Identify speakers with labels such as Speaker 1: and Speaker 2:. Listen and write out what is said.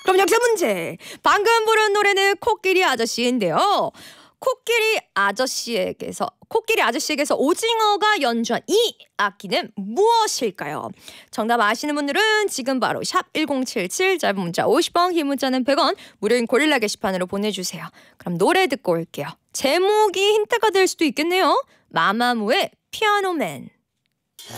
Speaker 1: 그럼 여기서 문제. 방금 부른 노래는 코끼리 아저씨인데요. 코끼리 아저씨에게서 오징어가 연주한 이 악기는 무엇일까요? 정답 아시는 분들은 지금 바로 샵 1077, 짧은 문자 50원, 긴 문자는 100원, 무료인 고릴라 게시판으로 보내주세요. 그럼 노래 듣고 올게요. 제목이 힌트가 될 수도 있겠네요. 마마무의 피아노맨.